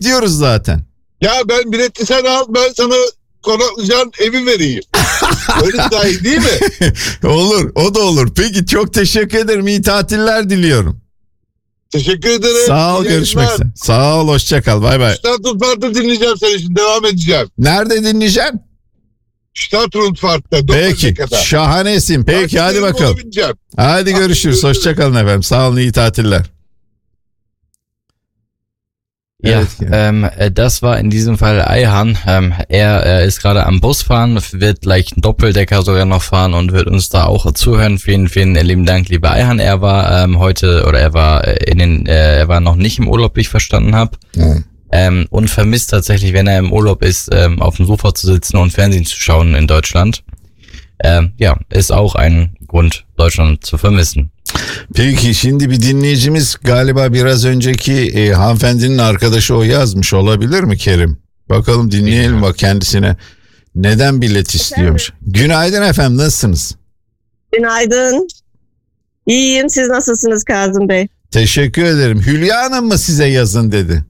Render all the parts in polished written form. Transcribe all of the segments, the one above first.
bekliyoruz zaten. Ya ben bileti sen al, ben sana konaklayacağın evi vereyim. Öyle sahi değil mi? Olur, o da olur. Peki çok teşekkür ederim. İyi tatiller diliyorum. Teşekkür ederim. Sağ ol, görüşmek üzere. Sağ ol, hoşça kal. Bay bay. Stadtlandfart'ta dinleyeceğim seni şimdi, devam edeceğim. Nerede dinleyeceksin? Stadtlandfart'ta. Peki, şahanesin. Peki, hadi bakalım. Hadi görüşürüz. Hoşça kalın efendim. Sağ olun, iyi tatiller. Ja, das war in diesem Fall Eihan. Er ist gerade am Bus fahren, wird gleich einen Doppeldecker sogar noch fahren und wird uns da auch zuhören. Vielen, vielen lieben Dank, lieber Eihan. Er war heute, oder er war noch nicht im Urlaub, wie ich verstanden habe. Und vermisst tatsächlich, wenn er im Urlaub ist, auf dem Sofa zu sitzen und Fernsehen zu schauen in Deutschland. Ja, ist auch ein Grund, Deutschland zu vermissen. Peki, şimdi bir dinleyicimiz galiba biraz önceki hanımefendinin arkadaşı o yazmış olabilir mi Kerim? Bakalım, dinleyelim bak kendisine neden bilet istiyormuş. Günaydın efendim, nasılsınız? Günaydın. İyiyim, siz nasılsınız Kazım Bey? Teşekkür ederim. Hülya Hanım mı size yazın dedi?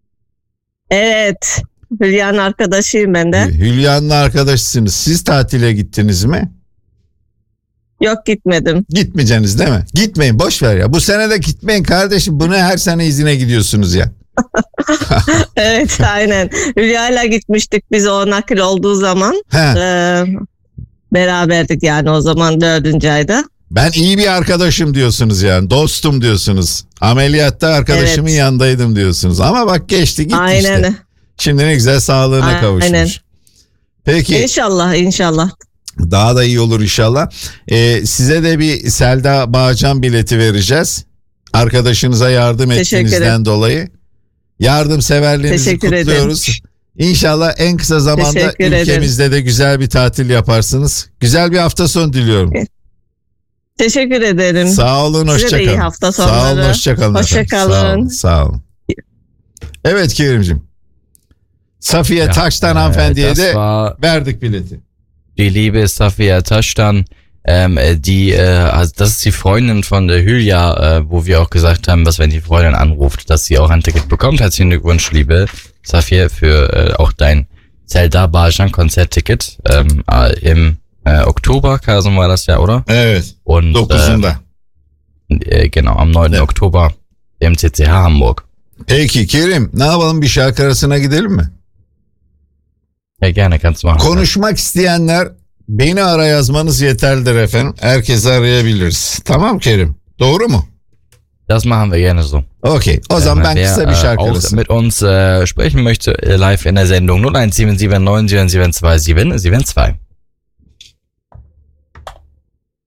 Evet, Hülya'nın arkadaşıyım ben de. Hülya'nın arkadaşısınız. Siz tatile gittiniz mi? Yok, gitmedim. Gitmeyeceksiniz değil mi? Gitmeyin, boş ver ya. Bu sene de gitmeyin kardeşim. Bunu her sene izine gidiyorsunuz ya. Evet, aynen. Hülya'yla gitmiştik biz, o nakil olduğu zaman. Beraberdik yani o zaman 4. ayda. Ben iyi bir arkadaşım diyorsunuz yani. Dostum diyorsunuz. Ameliyatta arkadaşımın yanındaydım diyorsunuz. Ama bak geçti gitti aynen. işte. Şimdi ne güzel sağlığına kavuşmuş. Aynen. Peki. İnşallah. Daha da iyi olur inşallah. Size de bir Selda Bağcan bileti vereceğiz. Arkadaşınıza yardım ettiğinizden dolayı. Yardımseverliğinizi kutluyoruz. Ederim. İnşallah en kısa zamanda ülkemizde de güzel bir tatil yaparsınız. Güzel bir hafta sonu diliyorum. Teşekkür ederim. Sağ olun, hoşça kalın. Size de iyi hafta sonları. Sağ olun, hoşça kalın. Hoşça kalın. Sağ olun. Evet Kerim'ciğim. Safiye Taştan hanımefendiye de verdik bileti. Die liebe Safiye Taştan, das ist die Freundin von der Hülya, wo wir auch gesagt haben, dass wenn die Freundin anruft, dass sie auch ein Ticket bekommt. Herzlichen Glückwunsch, liebe Safiye, für auch dein Selda Bağcan Konzertticket im Oktober, Kasım war das ja, oder? Evet. Und 9'unda. Genau, am 9. Oktober im CCH Hamburg. Peki Kerim, ne yapalım, bir şarkı arasına gidelim mi? Ja, gerne, kannst du machen. Konuşmak isteyenler beni ara yazmanız yeterlidir efendim. Herkesi arayabiliriz. Tamam Kerim, doğru mu? Das machen wir gerne so. Okay, o zaman ben kısa bir şarkı arası. Mit uns sprechen möchte live in der Sendung 0177 9772 772.